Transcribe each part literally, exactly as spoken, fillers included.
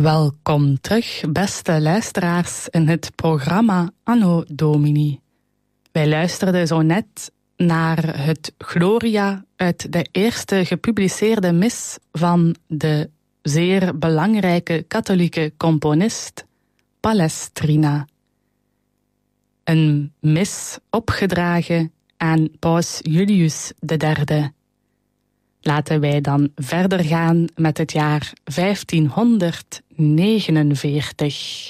Welkom terug, beste luisteraars, in het programma Anno Domini. Wij luisterden zo net naar het Gloria uit de eerste gepubliceerde mis van de zeer belangrijke katholieke componist Palestrina. Een mis opgedragen aan paus Julius de derde. Laten wij dan verder gaan met het jaar vijftienhonderdnegenenveertig.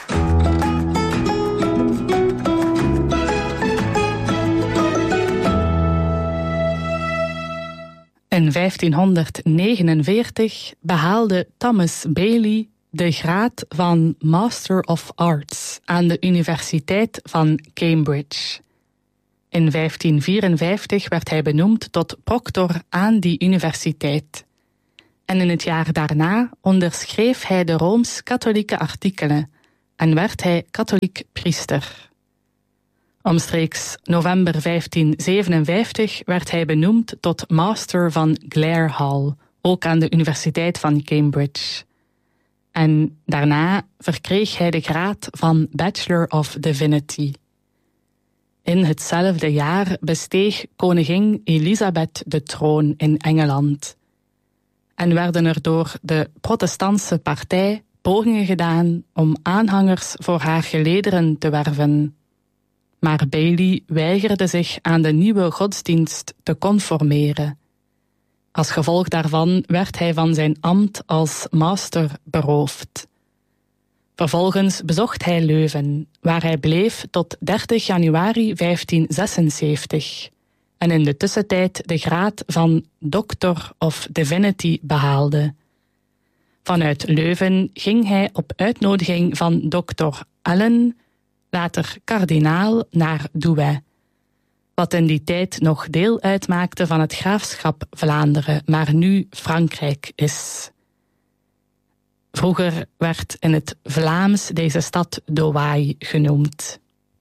In vijftienhonderdnegenenveertig behaalde Thomas Bailey de graad van Master of Arts aan de Universiteit van Cambridge. In vijftienvierenvijftig werd hij benoemd tot proctor aan die universiteit. En in het jaar daarna onderschreef hij de Rooms-katholieke artikelen en werd hij katholiek priester. Omstreeks november vijftienzevenenvijftig werd hij benoemd tot master van Clare Hall, ook aan de Universiteit van Cambridge. En daarna verkreeg hij de graad van Bachelor of Divinity. In hetzelfde jaar besteeg koningin Elisabeth de troon in Engeland. En werden er door de protestantse partij pogingen gedaan om aanhangers voor haar gelederen te werven. Maar Bailey weigerde zich aan de nieuwe godsdienst te conformeren. Als gevolg daarvan werd hij van zijn ambt als master beroofd. Vervolgens bezocht hij Leuven, waar hij bleef tot dertig januari vijftienzesenzeventig en in de tussentijd de graad van Doctor of Divinity behaalde. Vanuit Leuven ging hij op uitnodiging van dokter Allen, later kardinaal, naar Douai, wat in die tijd nog deel uitmaakte van het graafschap Vlaanderen, maar nu Frankrijk is. Vroeger werd in het Vlaams deze stad Douai genoemd.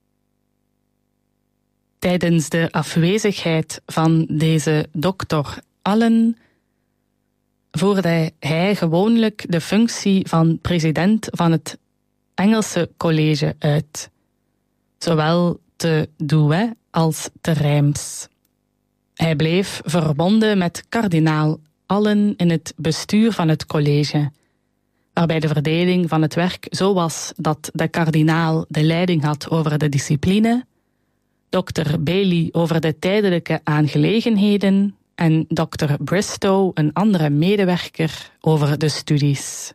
Tijdens de afwezigheid van deze dokter Allen voerde hij gewoonlijk de functie van president van het Engelse college uit, zowel te Douai als te Reims. Hij bleef verbonden met kardinaal Allen in het bestuur van het college, waarbij de verdeling van het werk zo was dat de kardinaal de leiding had over de discipline, dokter Bailey over de tijdelijke aangelegenheden en dokter Bristow, een andere medewerker, over de studies.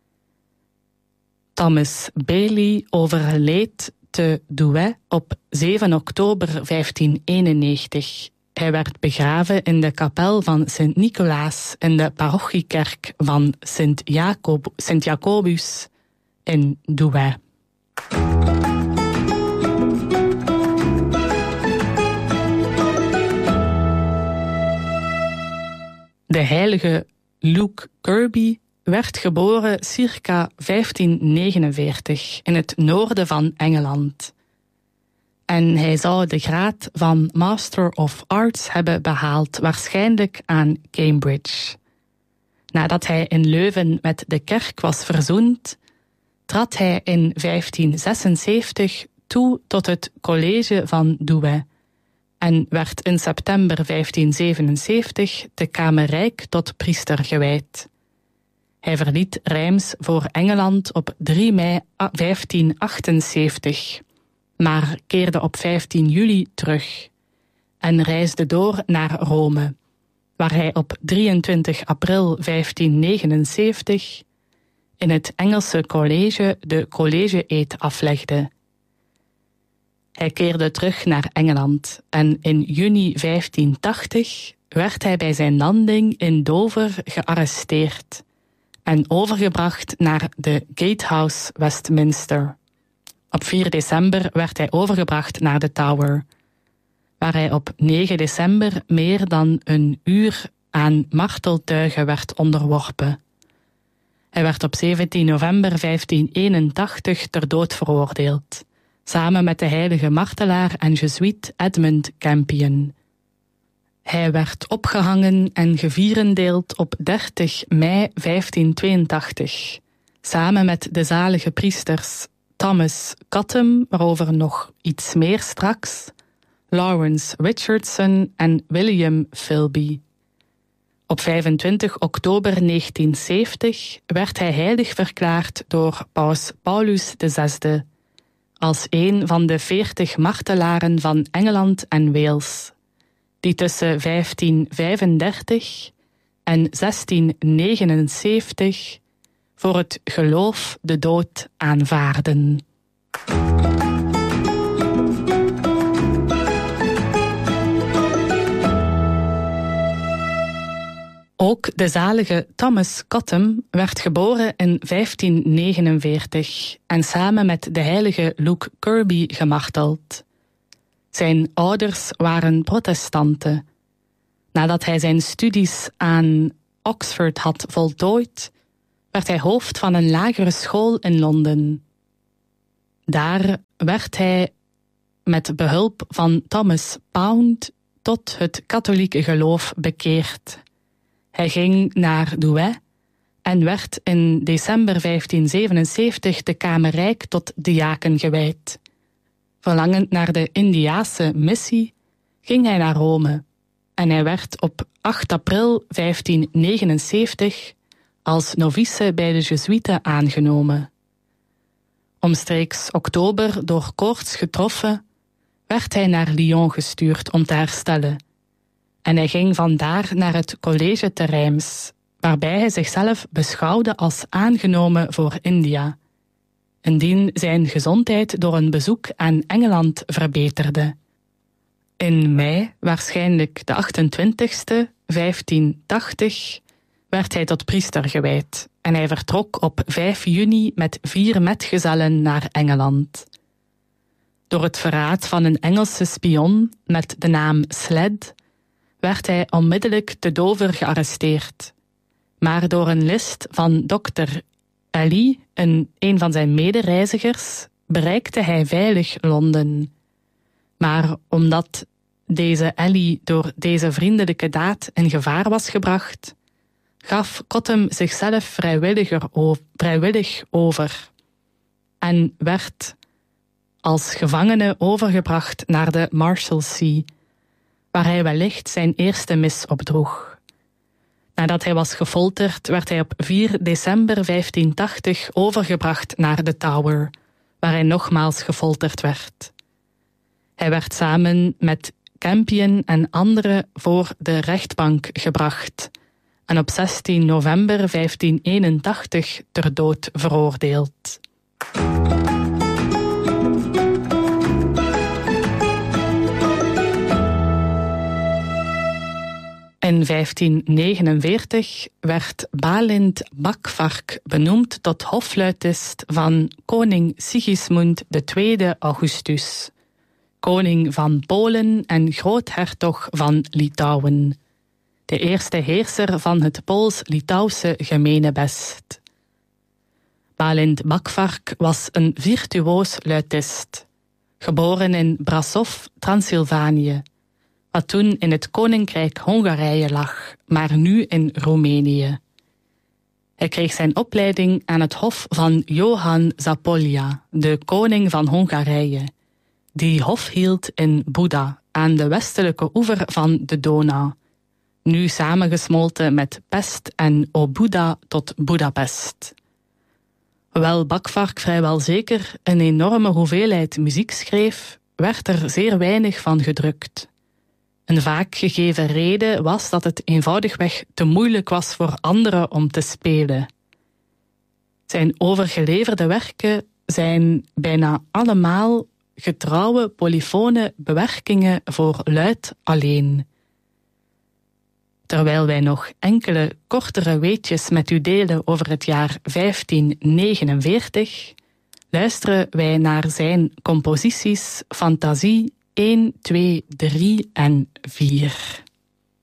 Thomas Bailey overleed te Douai op zeven oktober vijftieneenennegentig. Hij werd begraven in de kapel van Sint-Nicolaas in de parochiekerk van Sint Jacob, Sint Jacobus in Douai. De heilige Luke Kirby werd geboren circa vijftiennegenenveertig in het noorden van Engeland. En hij zou de graad van Master of Arts hebben behaald, waarschijnlijk aan Cambridge. Nadat hij in Leuven met de kerk was verzoend, trad hij in vijftienzesenzeventig toe tot het college van Douai en werd in september vijftienzevenenzeventig te Kamerrijk tot priester gewijd. Hij verliet Reims voor Engeland op drie mei vijftienachtenzeventig, maar keerde op vijftien juli terug en reisde door naar Rome, waar hij op drieëntwintig april vijftiennegenenzeventig in het Engelse college de college-eed aflegde. Hij keerde terug naar Engeland en in juni vijftientachtig werd hij bij zijn landing in Dover gearresteerd en overgebracht naar de Gatehouse Westminster. Op vier december werd hij overgebracht naar de Tower, waar hij op negen december meer dan een uur aan marteltuigen werd onderworpen. Hij werd op zeventien november vijftieneenentachtig ter dood veroordeeld, samen met de heilige martelaar en jezuïet Edmund Campion. Hij werd opgehangen en gevierendeeld op dertig mei vijftientweeëntachtig, samen met de zalige priesters Thomas Cottam, waarover nog iets meer straks, Lawrence Richardson en William Philby. Op vijfentwintig oktober negentienzeventig werd hij heilig verklaard door paus Paulus de zesde als een van de veertig martelaren van Engeland en Wales, die tussen vijftien vijfendertig en zestien negenenzeventig voor het geloof de dood aanvaarden. Ook de zalige Thomas Cottam werd geboren in vijftien negenenveertig en samen met de heilige Luke Kirby gemarteld. Zijn ouders waren protestanten. Nadat hij zijn studies aan Oxford had voltooid, werd hij hoofd van een lagere school in Londen. Daar werd hij met behulp van Thomas Pound tot het katholieke geloof bekeerd. Hij ging naar Douai en werd in december vijftien zevenenzeventig te Kamerrijk tot diaken gewijd. Verlangend naar de Indiase missie ging hij naar Rome en hij werd op acht april vijftien negenenzeventig als novice bij de Jezuïeten aangenomen. Omstreeks oktober door koorts getroffen, werd hij naar Lyon gestuurd om te herstellen. En hij ging vandaar naar het college te Reims, waarbij hij zichzelf beschouwde als aangenomen voor India, indien zijn gezondheid door een bezoek aan Engeland verbeterde. In mei, waarschijnlijk de achtentwintigste, vijftien tachtig, werd hij tot priester gewijd en hij vertrok op vijf juni met vier metgezellen naar Engeland. Door het verraad van een Engelse spion met de naam Sled werd hij onmiddellijk te Dover gearresteerd. Maar door een list van dokter Ali, een, een van zijn medereizigers, bereikte hij veilig Londen. Maar omdat deze Ali door deze vriendelijke daad in gevaar was gebracht, gaf Cottam zichzelf vrijwilliger o- vrijwillig over en werd als gevangene overgebracht naar de Marshalsea, waar hij wellicht zijn eerste mis opdroeg. Nadat hij was gefolterd, werd hij op vier december vijftien tachtig overgebracht naar de Tower, waar hij nogmaals gefolterd werd. Hij werd samen met Campion en anderen voor de rechtbank gebracht en op zestien november vijftien eenentachtig ter dood veroordeeld. In vijftien negenenveertig werd Balint Bakvark benoemd tot hofluitist van koning Sigismund de tweede Augustus, koning van Polen en groothertog van Litouwen, de eerste heerser van het Pools-Litouwse gemeenebest. Balint Bakvark was een virtuoos luitist, geboren in Brasov, Transylvanië, wat toen in het koninkrijk Hongarije lag, maar nu in Roemenië. Hij kreeg zijn opleiding aan het hof van Johan Zapolya, de koning van Hongarije, die hof hield in Buda, aan de westelijke oever van de Donau, nu samengesmolten met Pest en Obuda tot Budapest. Hoewel Bakvark vrijwel zeker een enorme hoeveelheid muziek schreef, werd er zeer weinig van gedrukt. Een vaak gegeven reden was dat het eenvoudigweg te moeilijk was voor anderen om te spelen. Zijn overgeleverde werken zijn bijna allemaal getrouwe polyfone bewerkingen voor luid alleen. Terwijl wij nog enkele kortere weetjes met u delen over het jaar vijftien negenenveertig, luisteren wij naar zijn composities Fantasie één, twee, drie en vier.